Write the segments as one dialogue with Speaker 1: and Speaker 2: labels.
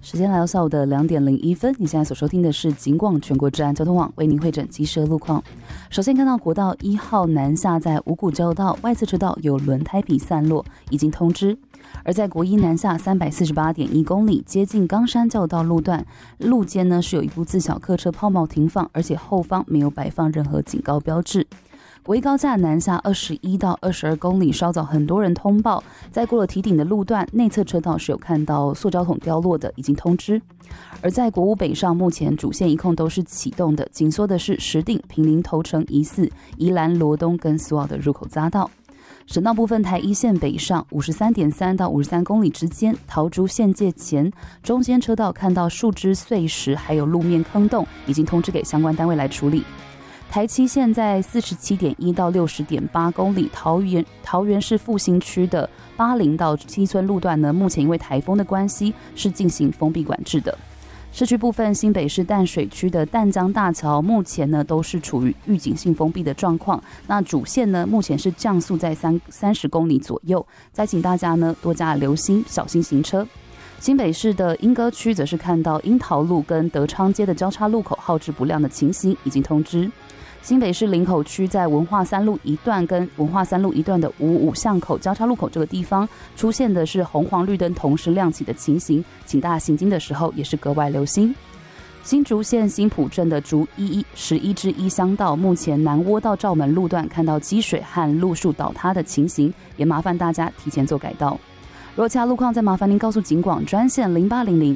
Speaker 1: 时间来到下午的2点01分，你现在所收听的是警广全国治安交通网为您汇整即时的路况。首先看到国道1号南下在五股交道外侧车道有轮胎皮散落，已经通知。而在国一南下348.1公里接近冈山交流道路段，路肩呢是有一部自小客车抛锚停放，而且后方没有摆放任何警告标志。国一高架南下21到22公里，稍早很多人通报，在过了堤顶的路段，内侧车道是有看到塑胶桶掉落的，已经通知。而在国五北上，目前主线一控都是启动的，紧缩的是石碇、坪林、头城、宜4、宜兰、罗东跟苏澳的入口匝道。省道部分，台一线北上53.3到53公里之间，桃竹县界前中间车道看到树枝碎石，还有路面坑洞，已经通知给相关单位来处理。台七线在47.1到60.8公里，桃园市复兴区的80到七村路段呢，目前因为台风的关系是进行封闭管制的。市区部分，新北市淡水区的淡江大桥目前呢都是处于预警性封闭的状况，那主线呢目前是降速在30公里左右，再请大家呢多加留心，小心行车。新北市的莺歌区则是看到樱桃路跟德昌街的交叉路口耗制不亮的情形，已经通知。新北市林口区在文化三路一段跟文化三路一段的55巷口交叉路口这个地方出现的是红黄绿灯同时亮起的情形，请大家行经的时候也是格外留心。新竹县新埔镇的竹11之1乡道，目前南窝到罩门路段看到积水和路树倒塌的情形，也麻烦大家提前做改道。若其他路况，再麻烦您告诉警广专线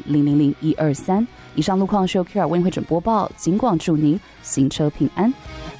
Speaker 1: 0800000123。以上路况是由 Kira 为您会诊播报，警广祝您行车平安。